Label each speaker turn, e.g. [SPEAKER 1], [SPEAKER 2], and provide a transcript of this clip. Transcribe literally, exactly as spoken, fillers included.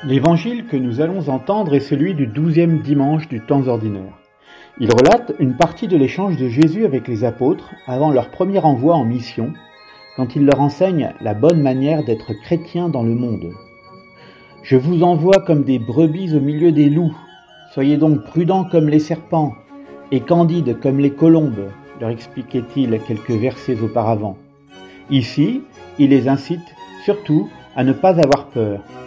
[SPEAKER 1] L'évangile que nous allons entendre est celui du douzième dimanche du temps ordinaire. Il relate une partie de l'échange de Jésus avec les apôtres avant leur premier envoi en mission, quand il leur enseigne la bonne manière d'être chrétien dans le monde. « Je vous envoie comme des brebis au milieu des loups. Soyez donc prudents comme les serpents et candides comme les colombes, leur expliquait-il quelques versets auparavant. Ici, il les incite surtout à ne pas avoir peur,